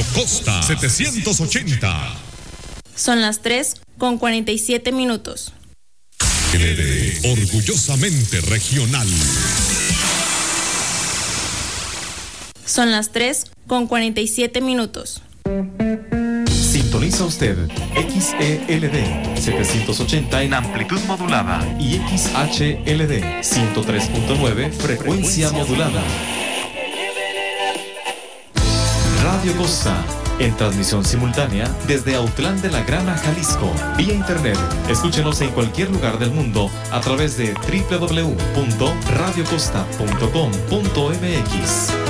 Radio Costa 780. Son las 3:47. LD, orgullosamente regional. Son las 3:47. Sintoniza usted XELD 780 en amplitud modulada y XHLD 103.9 frecuencia modulada. Radio Costa, en transmisión simultánea desde Autlán de la Grana, Jalisco, vía internet. Escúchenos en cualquier lugar del mundo a través de www.radiocosta.com.mx.